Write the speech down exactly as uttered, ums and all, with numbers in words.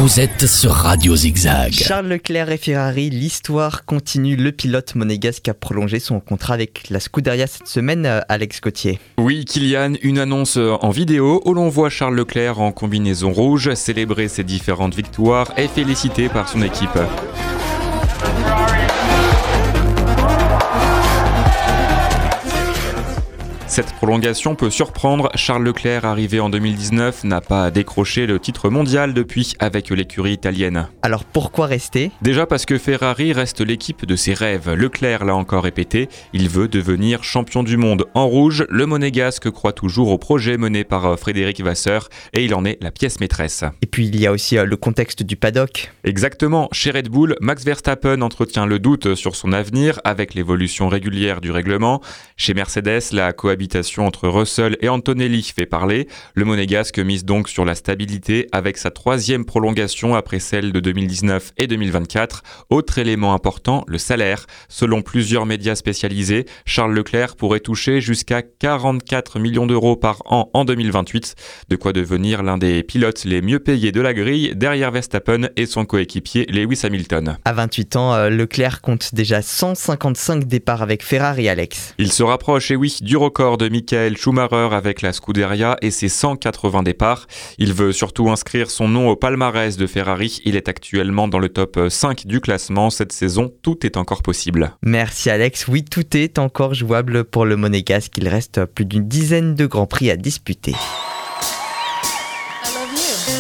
Vous êtes sur Radio Zigzag. Charles Leclerc et Ferrari, l'histoire continue. Le pilote monégasque a prolongé son contrat avec la Scuderia cette semaine, Alex Gauthier. Oui, Kylian, une annonce en vidéo où l'on voit Charles Leclerc en combinaison rouge célébrer ses différentes victoires et félicité par son équipe. Cette prolongation peut surprendre. Charles Leclerc, arrivé en deux mille dix-neuf, n'a pas décroché le titre mondial depuis avec l'écurie italienne. Alors pourquoi rester ? Déjà parce que Ferrari reste l'équipe de ses rêves. Leclerc l'a encore répété, il veut devenir champion du monde. En rouge, le monégasque croit toujours au projet mené par Frédéric Vasseur et il en est la pièce maîtresse. Et puis il y a aussi le contexte du paddock. Exactement. Chez Red Bull, Max Verstappen entretient le doute sur son avenir avec l'évolution régulière du règlement. Chez Mercedes, la cohabitation entre Russell et Antonelli fait parler. Le monégasque mise donc sur la stabilité avec sa troisième prolongation après celle de deux mille dix-neuf et deux mille vingt-quatre. Autre élément important, le salaire. Selon plusieurs médias spécialisés, Charles Leclerc pourrait toucher jusqu'à quarante-quatre millions d'euros par an en deux mille vingt-huit. De quoi devenir l'un des pilotes les mieux payés de la grille derrière Verstappen et son coéquipier Lewis Hamilton. À vingt-huit ans, Leclerc compte déjà cent cinquante-cinq départs avec Ferrari, Alex. Il se rapproche, et oui, du record de Michael Schumacher avec la Scuderia et ses cent quatre-vingts départs. Il veut surtout inscrire son nom au palmarès de Ferrari. Il est actuellement dans le top cinq du classement. Cette saison, tout est encore possible. Merci Alex. Oui, tout est encore jouable pour le monégasque. Il reste plus d'une dizaine de grands prix à disputer.